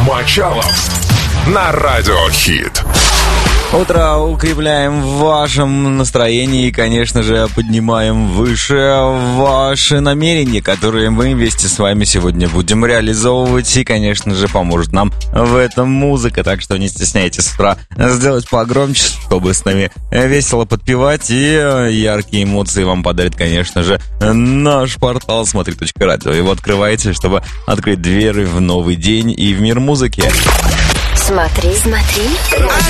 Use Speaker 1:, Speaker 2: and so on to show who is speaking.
Speaker 1: Мочалов на Радио Хит.
Speaker 2: Утро укрепляем в вашем настроении и, конечно же, поднимаем выше ваши намерения, которые мы вместе с вами сегодня будем реализовывать. И, конечно же, поможет нам в этом музыка. Так что не стесняйтесь с утра сделать погромче, чтобы с нами весело подпевать. И яркие эмоции вам подарит, конечно же, наш портал смотри.радио. Его открывайте, чтобы открыть двери в новый день и в мир музыки.
Speaker 3: Смотри.